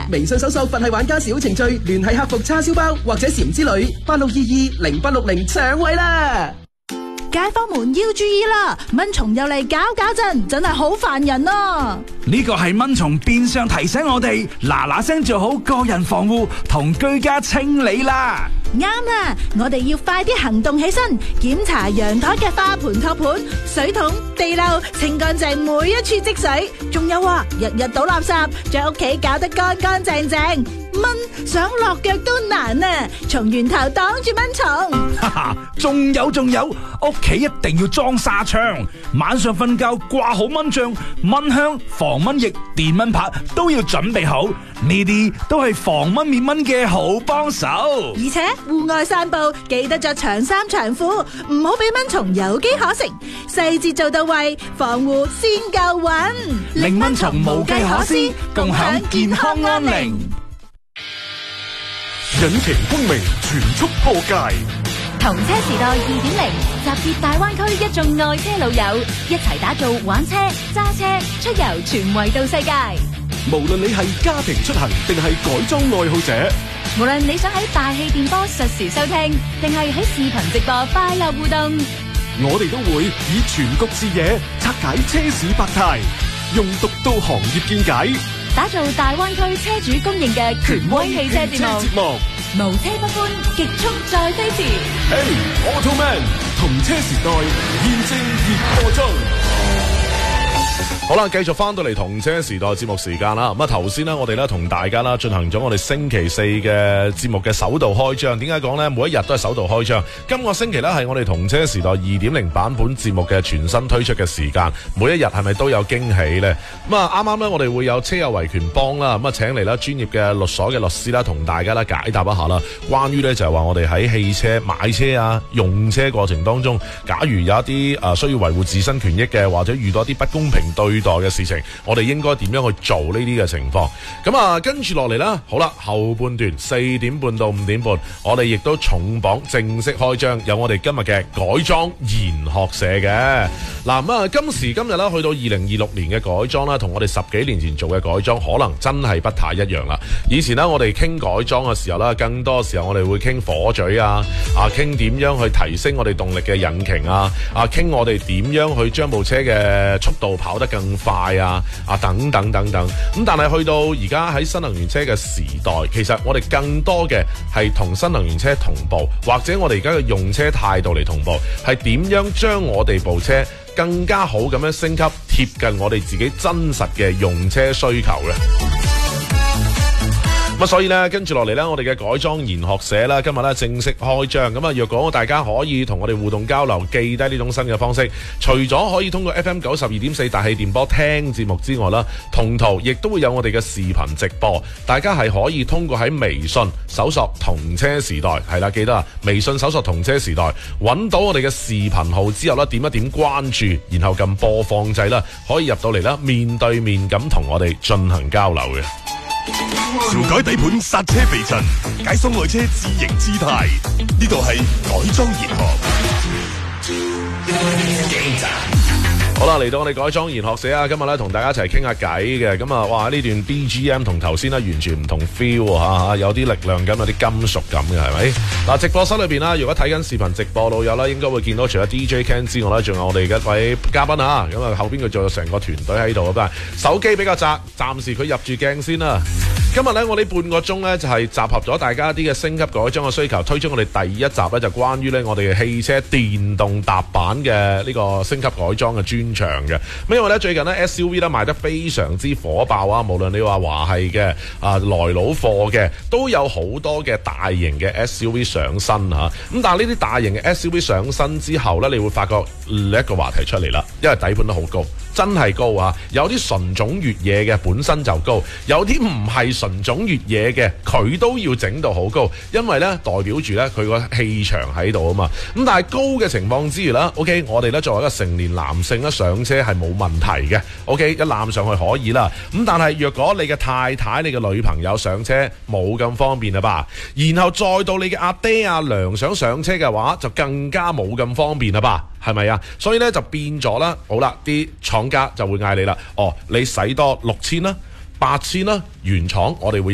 微信搜索佛系玩家小程序，聯繫客服叉燒包或者禪之旅86220860搶位啦！ 街坊們要注意啦，蚊蟲又嚟搞震，真係好煩人啊！ 呢個係蚊蟲變相提醒我哋嗱嗱聲做好個人防護同居家清理啦。 啱啦，我哋要快啲行動起身，檢查陽台嘅花盆托盤、水桶、地漏，清乾淨每一處積水。仲有啊，日日倒垃圾，將屋企搞得乾乾淨淨。蚊想落腳都難啊！從源頭擋住蚊蟲。 哈哈，仲有，屋企一定要裝紗窗，晚上瞓覺掛好蚊帳、蚊香、防蚊液、電蚊拍都要準備好，呢啲都係防蚊滅蚊嘅好幫手。 而且戶外散步記得着長衫長褲，唔好俾蚊蟲有機可乘，細節做到位，防護先夠穩， 令蚊蟲無計可施，共享健康安寧。 引擎轟鳴，全速破界。 同車時代2.0，集結大灣區一眾愛車老友，一齊打造玩車、揸車、出遊全維度世界。 無論你係家庭出行定係改裝愛好者， 無論你想喺大氣電波實時收聽，定係喺視頻直播快樂互動， 我哋都會以全局視野拆解車市百態，用獨到行業見解， 打造大灣區車主公認嘅權威汽車節目。無車不歡，極速再飛馳。 Automan 同車時代現正熱播中。 好啦，繼續翻到嚟同車時代節目時間啦。咁啊，頭先呢，我哋咧同大家啦進行咗我哋星期四嘅節目嘅首度開張。點解講呢？每一日都係首度開張。今個星期呢，係我哋同車時代2.0版本節目嘅全新推出嘅時間。每一日係咪都有驚喜呢？咁啊，啱啱呢，我哋會有車友維權幫啦，咁啊請嚟啦專業嘅律所嘅律師啦，同大家啦解答一下啦。關於呢，就係話我哋喺汽車買車啊、用車過程當中，假如有一啲需要維護自身權益嘅，或者遇到一啲不公平對待嘅事情，我哋應該點樣去做呢啲嘅情況？咁啊，跟住落嚟啦，好啦，後半段4點半到5點半，我哋亦都重磅正式開張，有我哋今日嘅改裝研學社嘅。嗱咁啊，今時今日啦，去到2026年嘅改裝啦，同我哋10幾年前做嘅改裝，可能真係不太一樣啦。以前呢，我哋傾改裝嘅時候啦，更多時候我哋會傾火嘴啊，傾點樣去提升我哋動力嘅引擎啊，傾我哋點樣去將部車嘅速度跑得更快啊，等等等等。咁但係去到而家喺新能源車嘅時代，其實我哋更多嘅係同新能源車同步，或者我哋而家嘅用車態度嚟同步，係點樣將我哋部車更加好咁樣升級，貼近我哋自己真實嘅用車需求咧。咁所以呢，跟住落嚟呢，我哋嘅改裝研學社啦，今日呢正式開張。咁啊，若果大家可以同我哋互動交流，記低呢種新嘅方式，除咗可以通過 FM 92.4大氣電波聽節目之外啦，同途亦都會有我哋嘅視頻直播。大家係可以通過喺微信搜索同車時代，係啦，記得啊，微信搜索同車時代，揾到我哋嘅視頻號之後啦，點一點關注，然後撳播放掣啦，可以入到嚟啦，面對面咁同我哋進行交流嘅。 調改底盤剎車避塵，解鎖愛車自型姿態。呢度係改裝研學。 好啦，嚟到我哋改裝研學社啊，今日咧同大家一齊傾下偈嘅。咁啊，哇，呢段 BGM 同頭先咧完全唔同 feel 啊，有啲力量感，有啲金屬感嘅，係咪？嗱，直播室裏邊啦，如果睇緊視頻直播老友啦，應該會見到除咗 DJ Ken 之外咧，仲有我哋嘅一位嘉賓啊。咁啊，後邊佢仲有成個團隊喺度啊，但係手機比較窄，暫時佢入住鏡先啦。今日咧，我呢半個鐘咧就係集合咗大家啲嘅升級改裝嘅需求，推出我哋第一集咧就關於咧我哋嘅汽車電動踏板嘅呢個升級改裝嘅專場嘅。咁因為咧最近咧 SUV 咧賣得非常之火爆啊，無論你話華系嘅來佬貨嘅，都有好多嘅大型嘅 SUV 上身嚇。咁但係呢啲大型嘅 SUV 上身之後咧，你會發覺另一個話題出嚟啦，因為底盤都好高。真係高啊！有啲純種越野嘅本身就高，有啲唔係純種越野嘅，佢都要整到好高，因為呢代表住呢佢個氣場喺度啊嘛。咁但係高嘅情況之餘啦 ，OK， 我哋呢作為一個成年男性呢，上車係冇問題嘅 ，OK， 一攬上去可以啦。咁但係若果你嘅太太、你嘅女朋友上車冇咁方便啦吧，然後再到你嘅阿爹阿娘想上車嘅話，就更加冇咁方便啦吧。係咪啊？所以咧就變咗啦，好啦，啲廠家就會嗌你啦，你使多6000啦、8000啦，原廠我哋會